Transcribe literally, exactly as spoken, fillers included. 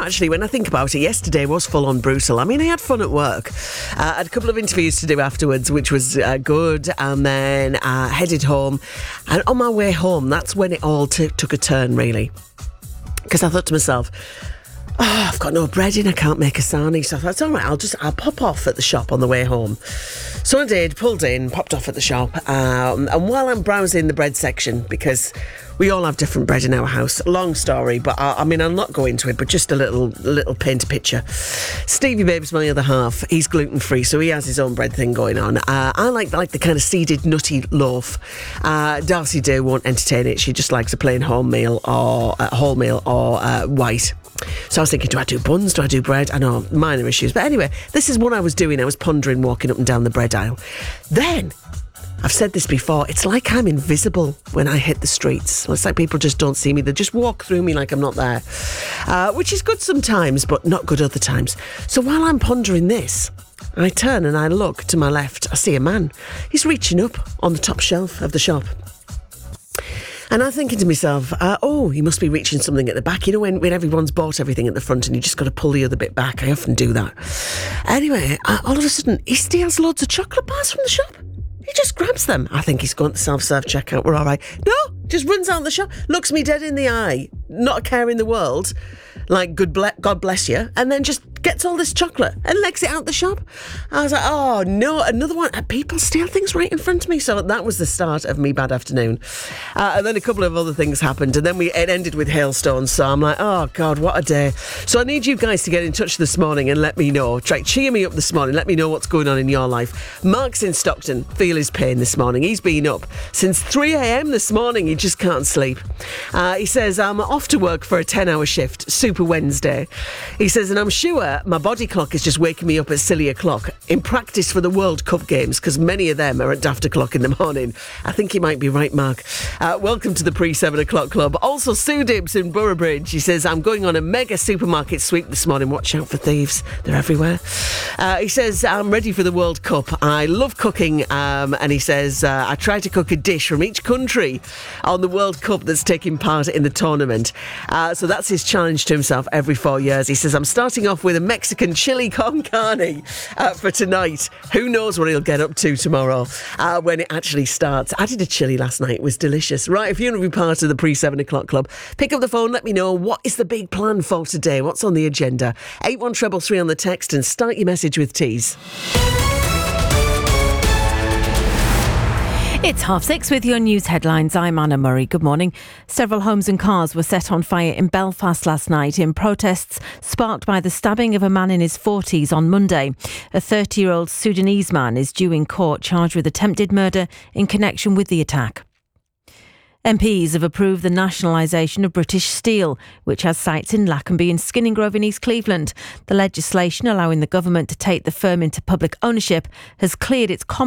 actually, when I think about it, yesterday was full on brutal. I mean, I had fun at work. Uh, I had a couple of interviews to do afterwards, which was uh, good, and then uh, headed home. And on my way home, that's when it all t- took a turn, really. Because I thought to myself, oh, I've got no bread in, I can't make a sarnie. So I thought, it's all right, I'll just, I'll pop off at the shop on the way home. So I did, pulled in, popped off at the shop. Um, and while I'm browsing the bread section, because we all have different bread in our house, long story, but I, I mean, I'll not go into it, but just a little little paint a picture. Stevie Babe's my other half. He's gluten-free, so he has his own bread thing going on. Uh, I like like the kind of seeded, nutty loaf. Uh, Darcy Day won't entertain it. She just likes a plain wholemeal or uh, wholemeal or uh, white. So I was thinking, do I do buns? Do I do bread? I know, minor issues. But anyway, this is what I was doing. I was pondering, walking up and down the bread aisle. Then, I've said this before, it's like I'm invisible when I hit the streets. It's like people just don't see me. They just walk through me like I'm not there. Uh, which is good sometimes, but not good other times. So while I'm pondering this, I turn and I look to my left. I see a man. He's reaching up on the top shelf of the shop. And I'm thinking to myself, uh, oh, he must be reaching something at the back. You know, when, when everyone's bought everything at the front and you just got to pull the other bit back. I often do that. Anyway, uh, all of a sudden, he steals loads of chocolate bars from the shop. He just grabs them. I think he's gone to self-serve checkout. We're all right. No, just runs out the shop, looks me dead in the eye, not a care in the world, like, good ble- God bless you, and then just gets all this chocolate and legs it out the shop. I was like, oh no, another one. People steal things right in front of me. So that was the start of me bad afternoon. Uh, and then a couple of other things happened, and then we it ended with hailstones. So I'm like, oh God, what a day. So I need you guys to get in touch this morning and let me know. Try cheer me up this morning. Let me know what's going on in your life. Mark's in Stockton. Feel his pain this morning. He's been up since three a.m. this morning. He just can't sleep. Uh, he says, I'm off to work for a ten-hour shift. Super Wednesday. He says, and I'm sure my body clock is just waking me up at silly o'clock in practice for the World Cup games, because many of them are at daft o'clock in the morning. I think he might be right, Mark. Uh, welcome to the pre-seven o'clock club. Also, Sue Dibbs in Boroughbridge. He says, I'm going on a mega supermarket sweep this morning. Watch out for thieves. They're everywhere. Uh, he says, I'm ready for the World Cup. I love cooking. Um, and he says, uh, I try to cook a dish from each country on the World Cup that's taking part in the tournament. Uh, so that's his challenge to himself every four years. He says, I'm starting off with a Mexican chili con carne uh, for tonight. Who knows what he'll get up to tomorrow uh, when it actually starts. I did a chili last night. It was delicious. Right, if you want to be part of the pre-seven o'clock club, pick up the phone, let me know what is the big plan for today. What's on the agenda? eight one three three on the text and start your message with tease. It's half six with your news headlines. I'm Anna Murray. Good morning. Several homes and cars were set on fire in Belfast last night in protests sparked by the stabbing of a man in his forties on Monday. A thirty-year-old Sudanese man is due in court charged with attempted murder in connection with the attack. M Ps have approved the nationalisation of British Steel, which has sites in Lackenby and Skinning Grove in East Cleveland. The legislation allowing the government to take the firm into public ownership has cleared its